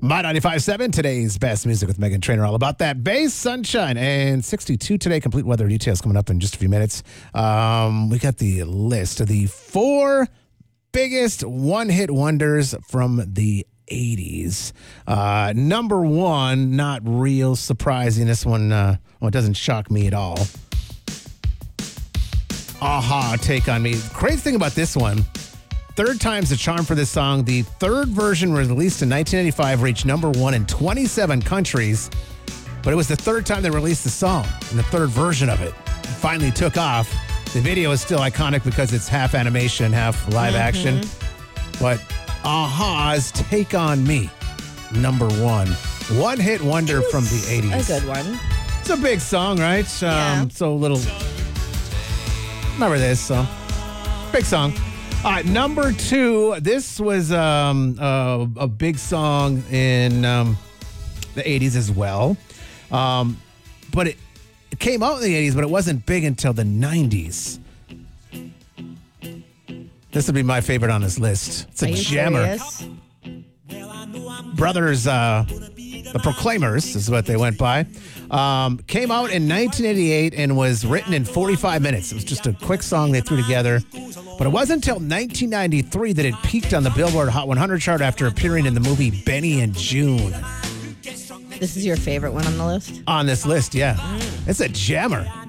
My 95.7, today's best music with Megan Trainor, all about that bass, sunshine, and 62 today. Complete weather details coming up in just a few minutes. We got the list of the 4 biggest one-hit wonders from the 80s. Number 1, not real surprising. This one, it doesn't shock me at all. Aha, Take on Me. Crazy thing about this one, third time's the charm for this song. The third version, released in 1985, reached number 1 in 27 countries. But it was the third time they released the song, and the third version of it finally took off. The video is still iconic because it's half animation, half live action. But Aha's Take on Me, number 1. One-hit wonder from the 80s. A good one. It's a big song, right? Yeah. So little... Remember this song. Big song. Number 2, this was a big song in the 80s as well. But it came out in the 80s, but it wasn't big until the 90s. This would be my favorite on this list. It's a jammer. Serious? Brothers, the Proclaimers is what they went by. Came out in 1988 and was written in 45 minutes. It was just a quick song they threw together. But it wasn't until 1993 that it peaked on the Billboard Hot 100 chart after appearing in the movie Benny and June. This is your favorite one on the list? On this list, yeah. It's a jammer.